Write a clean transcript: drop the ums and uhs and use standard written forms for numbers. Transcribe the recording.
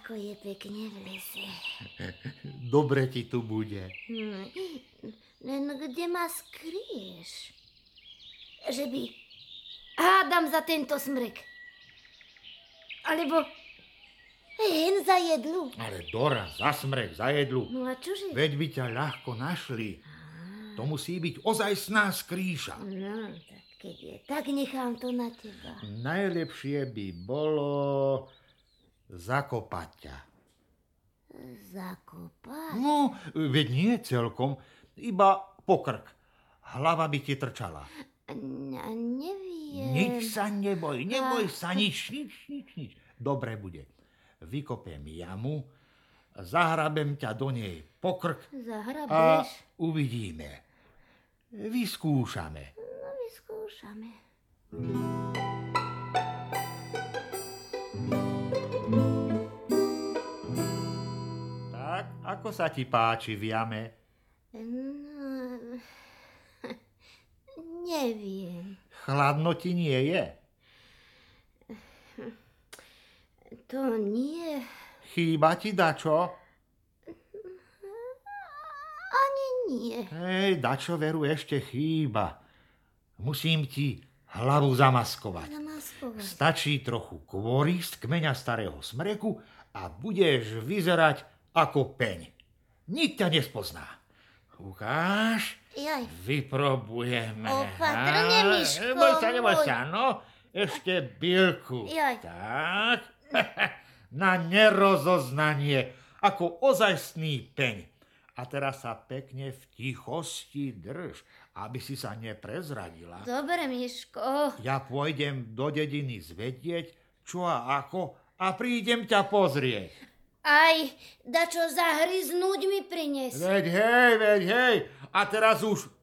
ako je pekne v lese. Dobre ti tu bude. Len kde ma skryješ? Že by hádam za tento smrek. Alebo hen za jedlu. Ale Dora, za smrek, za jedlu. No a čože? Veď by ťa ľahko našli. To musí byť ozajstná skrýša. No, tak keď je, tak nechám to na teba. Najlepšie by bolo zakopať ťa. Zakopať? No, veď nie celkom, iba po krk. Hlava by ti trčala. Neviem. Nič sa neboj sa, nič. Dobre bude. Vykopem jamu, zahrabem ťa do nej po krk a Zahrabeš? uvidíme. Vyskúšame. No, vyskúšame. Tak, ako sa ti páči v jame? No, neviem. Chladno ti nie je? To nie. Chýba ti dačo? Ani nie. Hej, dačo veru ešte chýba. Musím ti hlavu zamaskovať. Zamaskovať. Stačí trochu kôry z kmeňa starého smreku a budeš vyzerať ako peň. Nik ťa nespozná. Ukáž? Jaj. Vyprobujeme. Opatrne, Miško. Neboj sa, no. Ešte bylku. Jaj. Tak. Na nerozoznanie, ako ozajstný peň. A teraz sa pekne v tichosti drž, aby si sa neprezradila. Dobre, Miško. Ja pôjdem do dediny zvedieť, čo a ako, a prídem ťa pozrieť. Aj dačo zahryznúť mi prines. Veď hej. A teraz už